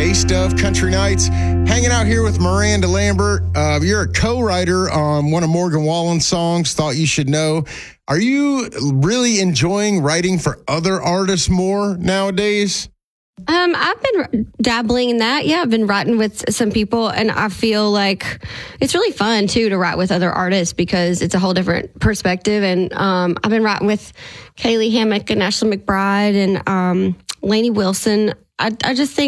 Taste of Country Nights. Hanging out here with Miranda Lambert. You're a co-writer on one of Morgan Wallen's songs, Thought You Should Know. Are you really enjoying writing for other artists more nowadays? I've been dabbling in that. Yeah, I've been writing with some people, and I feel like it's really fun too to write with other artists because it's a whole different perspective. And I've been writing with Kaylee Hammock and Ashley McBride and Lainey Wilson. I just think